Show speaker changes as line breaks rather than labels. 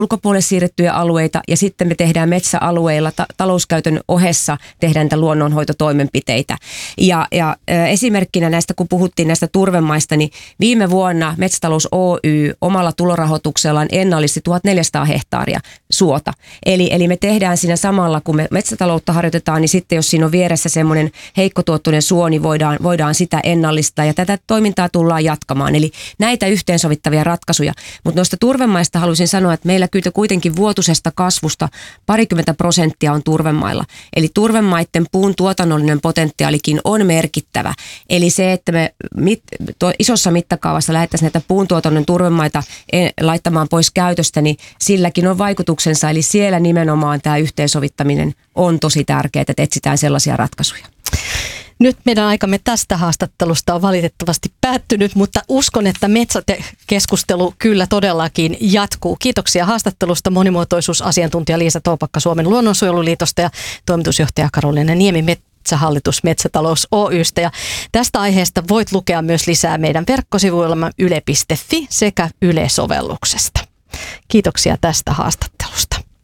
ulkopuolelle siirrettyjä alueita ja sitten me tehdään metsäalueilla talouskäytön ohessa tehdään niitä luonnonhoitotoimenpiteitä. Ja esimerkkinä näistä, kun puhuttiin näistä turvemaista, niin viime vuonna Metsätalous Oy omalla tulorahoituksellaan ennallisti 1400 hehtaaria suota. Eli me tehdään siinä samalla, kun me metsätaloutta harjoitetaan, niin sitten jos siinä on vieressä semmoinen heikkotuottoinen suo, niin voidaan sitä ennallistaa ja tätä toimintaa tullaan jatkamaan. Eli näitä yhteensovittavia ratkaisuja. Mutta noista turvemaista haluaisin sanoa, että meillä kyllä kuitenkin vuotuisesta kasvusta 20% on turvemailla. Eli turvemaiden puun tuotannollinen potentiaalikin on merkittävä. Eli se, että me isossa mittakaavassa lähdettäisiin näitä puuntuotannon turvemaita laittamaan pois käytöstä, niin silläkin on vaikutuksensa. Eli siellä nimenomaan tämä yhteensovittaminen on tosi tärkeää, että etsitään sellaisia ratkaisuja.
Nyt meidän aikamme tästä haastattelusta on valitettavasti päättynyt, mutta uskon, että metsäkeskustelu kyllä todellakin jatkuu. Kiitoksia haastattelusta monimuotoisuusasiantuntija Liisa Toopakka Suomen luonnonsuojeluliitosta ja toimitusjohtaja Karoliina Niemi Metsähallitus Metsätalous Oystä. Ja tästä aiheesta voit lukea myös lisää meidän verkkosivuillamme yle.fi sekä Yle-sovelluksesta. Kiitoksia tästä haastattelusta.